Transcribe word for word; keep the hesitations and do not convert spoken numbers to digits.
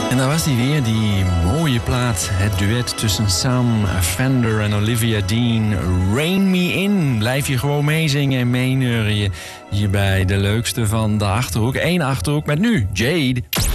En daar was hij weer, die mooie plaat. Het duet tussen Sam Fender en Olivia Dean. Rain Me In. Blijf je gewoon meezingen en meeneurien. Hier bij de leukste van de Achterhoek. Eén Achterhoek met nu Jade.